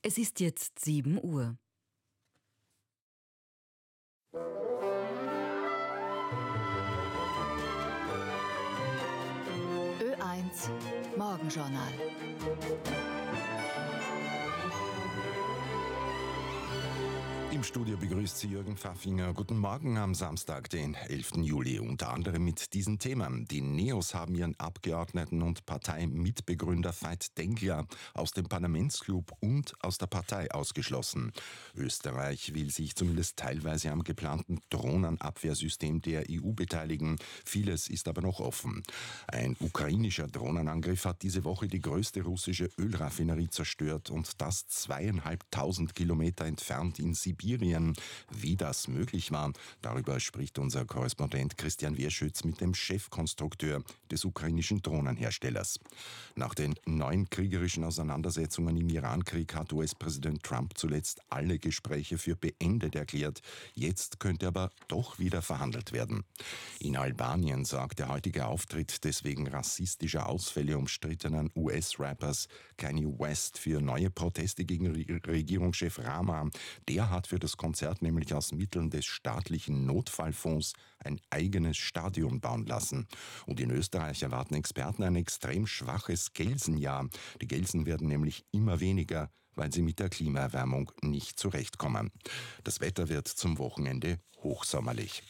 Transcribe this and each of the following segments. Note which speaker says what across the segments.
Speaker 1: Es ist jetzt 7 Uhr.
Speaker 2: Ö1 Morgenjournal.
Speaker 3: Im Studio begrüßt Sie Jürgen Pfaffinger. Guten Morgen am Samstag, den 11. Juli. Unter anderem mit diesen Themen. Die Neos haben ihren Abgeordneten und Parteimitbegründer Veit Dengler aus dem Parlamentsclub und aus der Partei ausgeschlossen. Österreich will sich zumindest teilweise am geplanten Drohnenabwehrsystem der EU beteiligen. Vieles ist aber noch offen. Ein ukrainischer Drohnenangriff hat diese Woche die größte russische Ölraffinerie zerstört und das 2.500 Kilometer entfernt in Sibirien. Wie das möglich war, darüber spricht unser Korrespondent Christian Wierschütz mit dem Chefkonstrukteur des ukrainischen Drohnenherstellers. Nach den neuen kriegerischen Auseinandersetzungen im Irankrieg hat US-Präsident Trump zuletzt alle Gespräche für beendet erklärt. Jetzt könnte aber doch wieder verhandelt werden. In Albanien sorgt der heutige Auftritt des wegen rassistischer Ausfälle umstrittenen US-Rappers Kanye West für neue Proteste gegen Regierungschef Rama. Der hat für das Konzert nämlich aus Mitteln des staatlichen Notfallfonds ein eigenes Stadion bauen lassen. Und in Österreich erwarten Experten ein extrem schwaches Gelsenjahr. Die Gelsen werden nämlich immer weniger, weil sie mit der Klimaerwärmung nicht zurechtkommen. Das Wetter wird zum Wochenende hochsommerlich.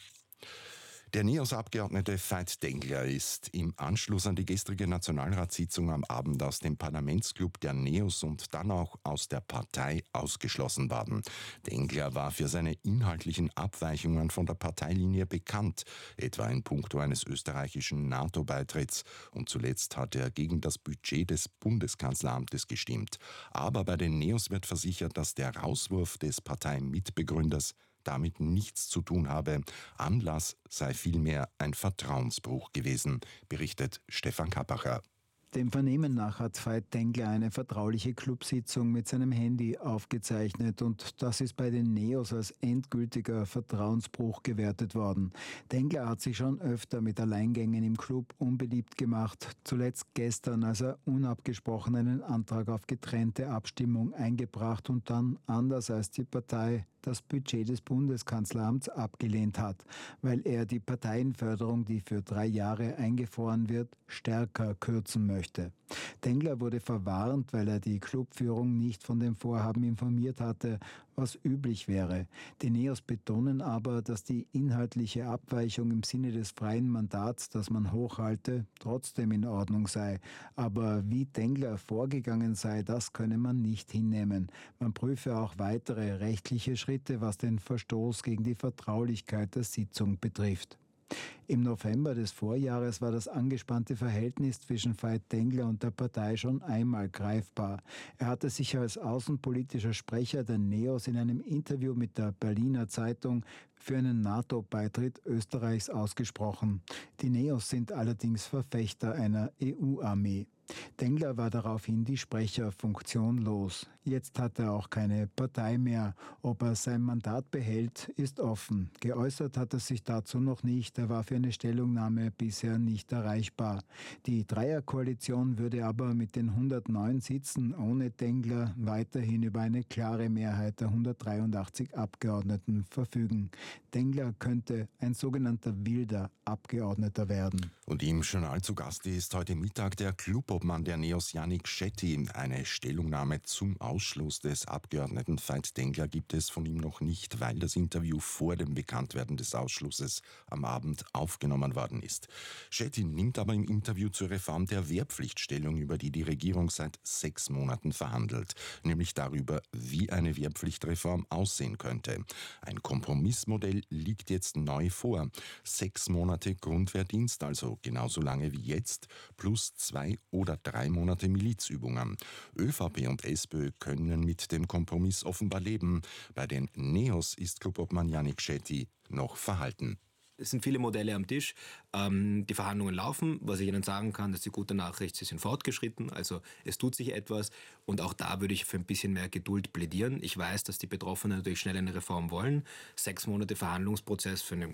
Speaker 3: Der NEOS-Abgeordnete Veit Dengler ist im Anschluss an die gestrige Nationalratssitzung am Abend aus dem Parlamentsclub der NEOS und dann auch aus der Partei ausgeschlossen worden. Dengler war für seine inhaltlichen Abweichungen von der Parteilinie bekannt, etwa in puncto eines österreichischen NATO-Beitritts, und zuletzt hat er gegen das Budget des Bundeskanzleramtes gestimmt. Aber bei den NEOS wird versichert, dass der Rauswurf des Parteimitbegründers damit nichts zu tun habe. Anlass sei vielmehr ein Vertrauensbruch gewesen, berichtet Stefan Kappacher.
Speaker 4: Dem Vernehmen nach hat Veit Dengler eine vertrauliche Clubsitzung mit seinem Handy aufgezeichnet und das ist bei den NEOS als endgültiger Vertrauensbruch gewertet worden. Dengler hat sich schon öfter mit Alleingängen im Club unbeliebt gemacht, zuletzt gestern, als er unabgesprochen einen Antrag auf getrennte Abstimmung eingebracht und dann, anders als die Partei, das Budget des Bundeskanzleramts abgelehnt hat, weil er die Parteienförderung, die für 3 Jahre eingefroren wird, stärker kürzen möchte. Dengler wurde verwarnt, weil er die Clubführung nicht von dem Vorhaben informiert hatte, was üblich wäre. Die NEOS betonen aber, dass die inhaltliche Abweichung im Sinne des freien Mandats, das man hochhalte, trotzdem in Ordnung sei. Aber wie Dengler vorgegangen sei, das könne man nicht hinnehmen. Man prüfe auch weitere rechtliche Schritte, was den Verstoß gegen die Vertraulichkeit der Sitzung betrifft. Im November des Vorjahres war das angespannte Verhältnis zwischen Veit Dengler und der Partei schon einmal greifbar. Er hatte sich als außenpolitischer Sprecher der NEOS in einem Interview mit der Berliner Zeitung für einen NATO-Beitritt Österreichs ausgesprochen. Die NEOS sind allerdings Verfechter einer EU-Armee. Dengler war daraufhin die Sprecherfunktion los. Jetzt hat er auch keine Partei mehr. Ob er sein Mandat behält, ist offen. Geäußert hat er sich dazu noch nicht. Er war für eine Stellungnahme bisher nicht erreichbar. Die Dreierkoalition würde aber mit den 109 Sitzen ohne Dengler weiterhin über eine klare Mehrheit der 183 Abgeordneten verfügen. Dengler könnte ein sogenannter wilder Abgeordneter werden.
Speaker 3: Und im Journal zu Gast ist heute Mittag der Clubobmann der NEOS Jánik Setty. Eine Stellungnahme zum Ausschluss des Abgeordneten Veit Dengler gibt es von ihm noch nicht, weil das Interview vor dem Bekanntwerden des Ausschlusses am Abend aufgenommen worden ist. Setty nimmt aber im Interview zur Reform der Wehrpflichtstellung, über die die Regierung seit 6 Monaten verhandelt, nämlich darüber, wie eine Wehrpflichtreform aussehen könnte. Ein Kompromissmodell liegt jetzt neu vor. 6 Monate Grundwehrdienst, also genauso lange wie jetzt, plus 2 oder 3 Monate Milizübungen. ÖVP und SPÖ können mit dem Kompromiss offenbar leben. Bei den NEOS ist Clubobmann Jánik Setty noch verhalten.
Speaker 5: Es sind viele Modelle am Tisch. Die Verhandlungen laufen. Was ich Ihnen sagen kann, ist die gute Nachricht, sie sind fortgeschritten. Also es tut sich etwas. Und auch da würde ich für ein bisschen mehr Geduld plädieren. Ich weiß, dass die Betroffenen natürlich schnell eine Reform wollen. 6 Monate Verhandlungsprozess für einen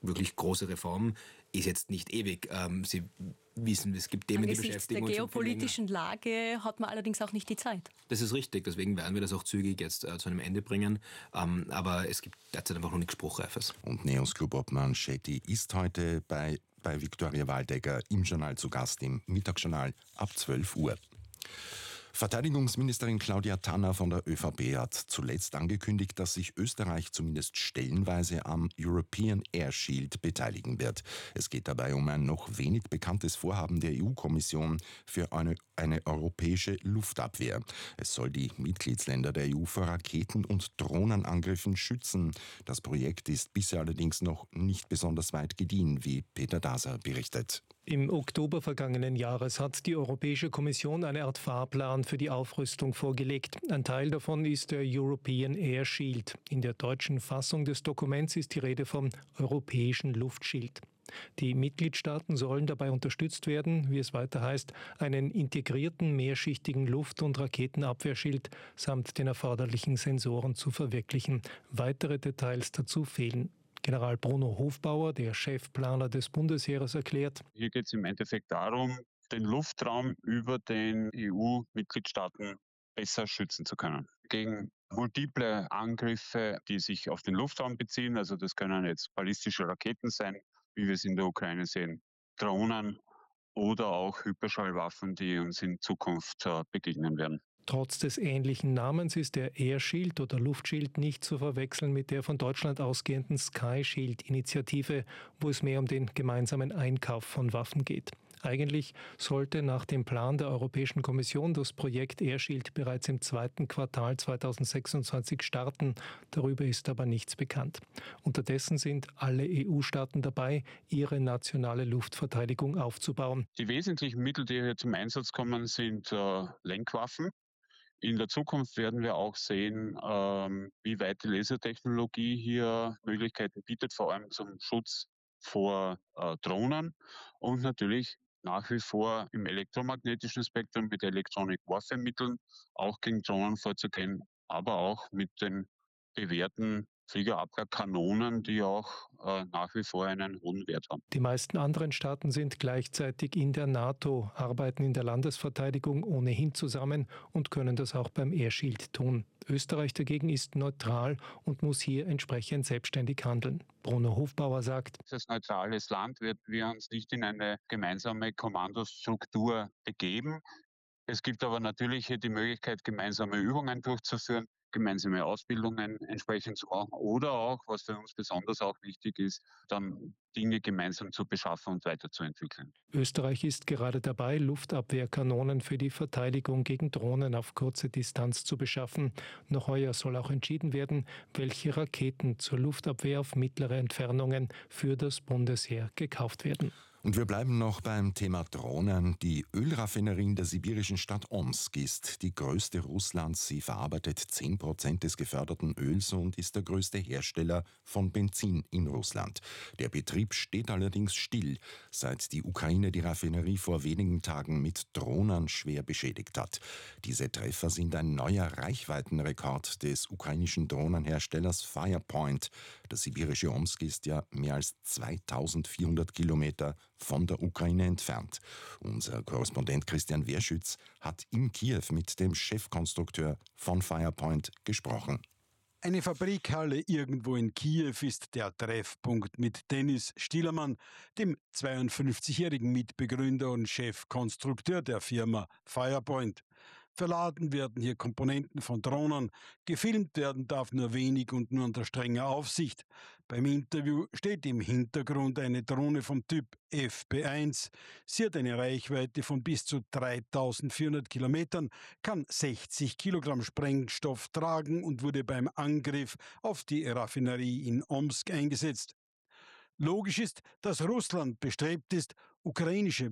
Speaker 5: wirklich große Reform ist jetzt nicht ewig. Sie wissen, es gibt Themen, die beschäftigen uns.
Speaker 6: Angesichts der geopolitischen Lage hat man allerdings auch nicht die Zeit.
Speaker 5: Das ist richtig, deswegen werden wir das auch zügig jetzt zu einem Ende bringen. Aber es gibt derzeit einfach noch nichts Spruchreifes.
Speaker 3: Und NEOS Clubobmann Shetty ist heute bei Viktoria Waldecker im Journal zu Gast, im Mittagsjournal ab 12 Uhr. Verteidigungsministerin Claudia Tanner von der ÖVP hat zuletzt angekündigt, dass sich Österreich zumindest stellenweise am European Air Shield beteiligen wird. Es geht dabei um ein noch wenig bekanntes Vorhaben der EU-Kommission für eine europäische Luftabwehr. Es soll die Mitgliedsländer der EU vor Raketen- und Drohnenangriffen schützen. Das Projekt ist bisher allerdings noch nicht besonders weit gediehen, wie Peter Daser berichtet.
Speaker 7: Im Oktober vergangenen Jahres hat die Europäische Kommission eine Art Fahrplan für die Aufrüstung vorgelegt. Ein Teil davon ist der European Air Shield. In der deutschen Fassung des Dokuments ist die Rede vom europäischen Luftschild. Die Mitgliedstaaten sollen dabei unterstützt werden, wie es weiter heißt, einen integrierten mehrschichtigen Luft- und Raketenabwehrschild samt den erforderlichen Sensoren zu verwirklichen. Weitere Details dazu fehlen. General Bruno Hofbauer, der Chefplaner des Bundesheeres, erklärt:
Speaker 8: Hier geht es im Endeffekt darum, den Luftraum über den EU-Mitgliedstaaten besser schützen zu können. Gegen multiple Angriffe, die sich auf den Luftraum beziehen, also das können jetzt ballistische Raketen sein, wie wir es in der Ukraine sehen, Drohnen oder auch Hyperschallwaffen, die uns in Zukunft begegnen werden.
Speaker 7: Trotz des ähnlichen Namens ist der Air Shield oder Luftschild nicht zu verwechseln mit der von Deutschland ausgehenden Sky Shield-Initiative, wo es mehr um den gemeinsamen Einkauf von Waffen geht. Eigentlich sollte nach dem Plan der Europäischen Kommission das Projekt Air Shield bereits im 2. Quartal 2026 starten. Darüber ist aber nichts bekannt. Unterdessen sind alle EU-Staaten dabei, ihre nationale Luftverteidigung aufzubauen.
Speaker 8: Die wesentlichen Mittel, die hier zum Einsatz kommen, sind Lenkwaffen. In der Zukunft werden wir auch sehen, wie weit die Lasertechnologie hier Möglichkeiten bietet, vor allem zum Schutz vor Drohnen und natürlich nach wie vor im elektromagnetischen Spektrum mit Electronic Warfare Mitteln auch gegen Drohnen vorzugehen, aber auch mit den bewährten Fliegerabwehrkanonen, die auch nach wie vor einen hohen Wert haben.
Speaker 7: Die meisten anderen Staaten sind gleichzeitig in der NATO, arbeiten in der Landesverteidigung ohnehin zusammen und können das auch beim Air Shield tun. Österreich dagegen ist neutral und muss hier entsprechend selbstständig handeln. Bruno Hofbauer sagt:
Speaker 8: Als neutrales Land werden wir uns nicht in eine gemeinsame Kommandostruktur begeben. Es gibt aber natürlich hier die Möglichkeit, gemeinsame Übungen durchzuführen, gemeinsame Ausbildungen entsprechend zu machen oder auch, was für uns besonders auch wichtig ist, dann Dinge gemeinsam zu beschaffen und weiterzuentwickeln.
Speaker 7: Österreich ist gerade dabei, Luftabwehrkanonen für die Verteidigung gegen Drohnen auf kurze Distanz zu beschaffen. Noch heuer soll auch entschieden werden, welche Raketen zur Luftabwehr auf mittlere Entfernungen für das Bundesheer gekauft werden.
Speaker 3: Und wir bleiben noch beim Thema Drohnen. Die Ölraffinerie in der sibirischen Stadt Omsk ist die größte Russlands. Sie verarbeitet 10% des geförderten Öls und ist der größte Hersteller von Benzin in Russland. Der Betrieb steht allerdings still, seit die Ukraine die Raffinerie vor wenigen Tagen mit Drohnen schwer beschädigt hat. Diese Treffer sind ein neuer Reichweitenrekord des ukrainischen Drohnenherstellers Firepoint. Das sibirische Omsk ist ja mehr als 2400 Kilometer von der Ukraine entfernt. Unser Korrespondent Christian Wehrschütz hat in Kiew mit dem Chefkonstrukteur von Firepoint gesprochen.
Speaker 9: Eine Fabrikhalle irgendwo in Kiew ist der Treffpunkt mit Dennis Stielermann, dem 52-jährigen Mitbegründer und Chefkonstrukteur der Firma Firepoint. Verladen werden hier Komponenten von Drohnen, gefilmt werden darf nur wenig und nur unter strenger Aufsicht. Beim Interview steht im Hintergrund eine Drohne vom Typ FP1. Sie hat eine Reichweite von bis zu 3400 Kilometern, kann 60 Kilogramm Sprengstoff tragen und wurde beim Angriff auf die Raffinerie in Omsk eingesetzt. Logisch ist, dass Russland bestrebt ist, ukrainische